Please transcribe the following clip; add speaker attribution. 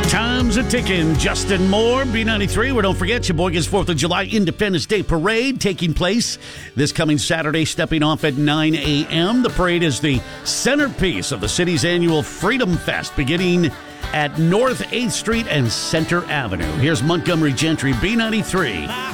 Speaker 1: Time's a ticking. Justin Moore, B93, where don't forget your boy gets 4th of July Independence Day Parade taking place this coming Saturday, stepping off at 9 a.m. The parade is the centerpiece of the city's annual Freedom Fest, beginning at North 8th Street and Center Avenue. Here's Montgomery Gentry, B93.